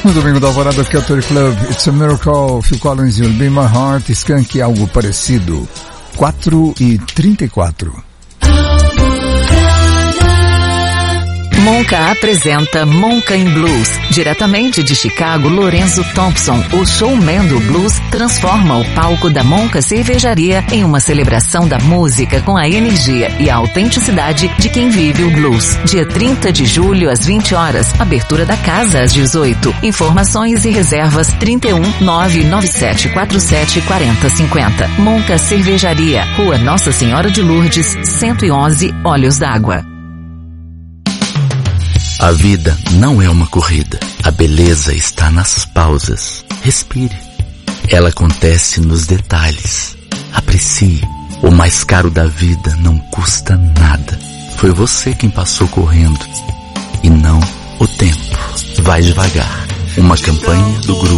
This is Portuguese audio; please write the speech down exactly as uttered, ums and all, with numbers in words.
No domingo da Alvorada Culture Club, It's a Miracle, Phil Collins, You'll Be My Heart, Skank, algo parecido. quatro e trinta e quatro. Monca apresenta Monca in Blues. Diretamente de Chicago, Lorenzo Thompson, o showman do blues, transforma o palco da Monca Cervejaria em uma celebração da música com a energia e a autenticidade de quem vive o blues. Dia trinta de julho, às vinte horas. Abertura da casa às dezoito. Informações e reservas trinta e um, nove nove sete quatro sete, quatro zero cinco zero. Monca Cervejaria, Rua Nossa Senhora de Lourdes, cento e onze, Olhos d'Água. A vida não é uma corrida. A beleza está nas pausas. Respire. Ela acontece nos detalhes. Aprecie. O mais caro da vida não custa nada. Foi você quem passou correndo e não o tempo. Vai devagar. Uma campanha do grupo